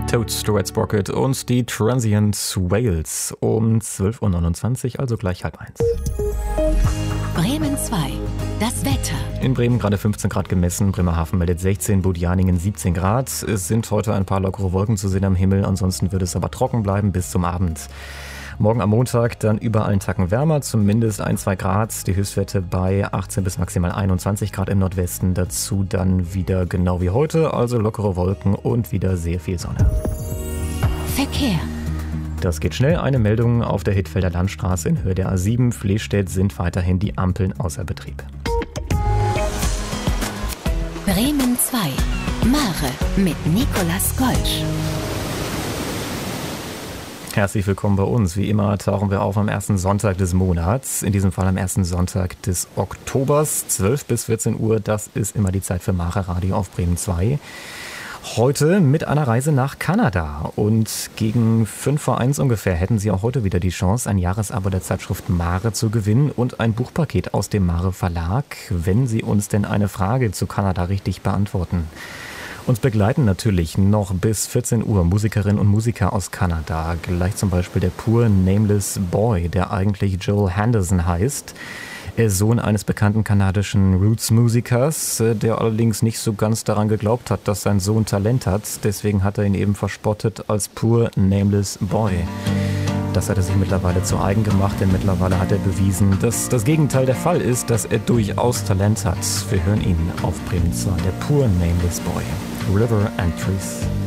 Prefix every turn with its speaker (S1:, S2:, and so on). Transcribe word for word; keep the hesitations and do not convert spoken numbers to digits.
S1: Toad, Stuart Sprocket und die Transient Wales um zwölf Uhr neunundzwanzig, also gleich halb eins.
S2: Bremen zwei, das Wetter.
S1: In Bremen gerade fünfzehn Grad gemessen, Bremerhaven meldet sechzehn, Budianingen siebzehn Grad. Es sind heute ein paar lockere Wolken zu sehen am Himmel, ansonsten wird es aber trocken bleiben bis zum Abend. Morgen am Montag dann überall einen Tacken wärmer, zumindest ein, zwei Grad. Die Höchstwerte bei achtzehn bis maximal einundzwanzig Grad im Nordwesten. Dazu dann wieder genau wie heute, also lockere Wolken und wieder sehr viel Sonne.
S2: Verkehr.
S1: Das geht schnell. Eine Meldung auf der Hittfelder Landstraße in Höhe der A sieben. Flehstedt sind weiterhin die Ampeln außer Betrieb.
S2: Bremen zwei, Mare mit Nicolas Golsch.
S1: Herzlich willkommen bei uns. Wie immer tauchen wir auf am ersten Sonntag des Monats, in diesem Fall am ersten Sonntag des Oktobers, zwölf bis vierzehn Uhr. Das ist immer die Zeit für Mare Radio auf Bremen zwei. Heute mit einer Reise nach Kanada und gegen fünf vor eins ungefähr hätten Sie auch heute wieder die Chance, ein Jahresabo der Zeitschrift Mare zu gewinnen und ein Buchpaket aus dem Mare Verlag, wenn Sie uns denn eine Frage zu Kanada richtig beantworten. Uns begleiten natürlich noch bis vierzehn Uhr Musikerinnen und Musiker aus Kanada. Gleich zum Beispiel der Poor Nameless Boy, der eigentlich Joel Henderson heißt. Er ist Sohn eines bekannten kanadischen Roots-Musikers, der allerdings nicht so ganz daran geglaubt hat, dass sein Sohn Talent hat. Deswegen hat er ihn eben verspottet als Poor Nameless Boy. Das hat er sich mittlerweile zu eigen gemacht, denn mittlerweile hat er bewiesen, dass das Gegenteil der Fall ist, dass er durchaus Talent hat. Wir hören ihn auf Bremen zwei, der Poor Nameless Boy. River and Trees.